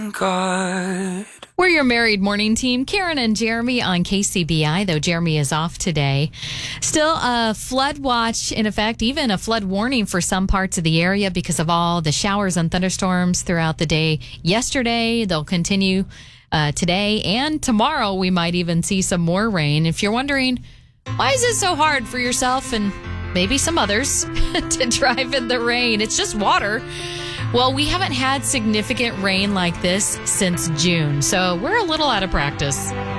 God. We're your married morning team, Karen and Jeremy on KCBI, though Jeremy is off today. Still a flood watch in effect, even a flood warning for some parts of the area because of all the showers and thunderstorms throughout the day yesterday. They'll continue today and tomorrow. We might even see some more rain. If you're wondering, why is it so hard for yourself and maybe some others to drive in the rain? It's just water. Well, we haven't had significant rain like this since June, so we're a little out of practice.